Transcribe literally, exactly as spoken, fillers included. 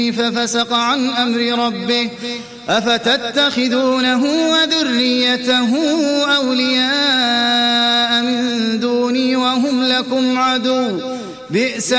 ففسق عن أمر ربه أفتتخذونه وذريته أولياء من دوني وهم لكم عدو بئس